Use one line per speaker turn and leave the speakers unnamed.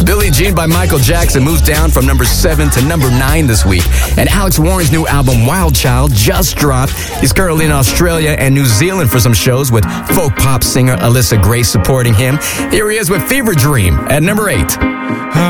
Billie Jean by Michael Jackson moves down from number 7 to number 9 this week. And Alex Warren's new album, Wild Child, just dropped. He's currently in Australia and New Zealand for some shows with folk pop singer Alyssa Grace supporting him. Here he is with Fever Dream at number 8.